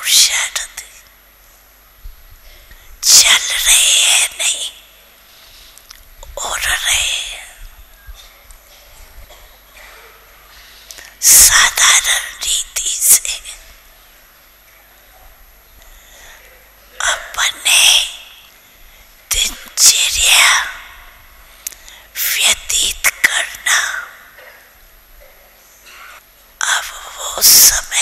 fortsätter. चल रहे हैं नहीं, उड़ रहे साधारण रीति से अपने दिनचर्या व्यतीत करना अब वो समय